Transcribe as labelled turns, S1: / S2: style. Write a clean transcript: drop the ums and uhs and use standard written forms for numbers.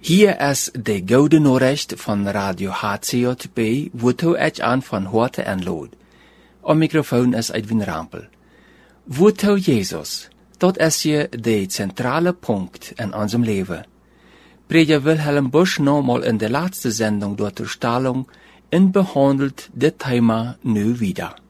S1: Hier ist de Gouden Nachricht van Radio HCJB, wozu ich an van harte aanlood. Am Mikrofon ist Edwin Rampel. Wozu Jesus? Dat is je de zentrale Punkt in unserem Leben. Prediger Wilhelm Busch nochmal in der letzten Sendung durch die Stellung und behandelt das Thema nu wieder.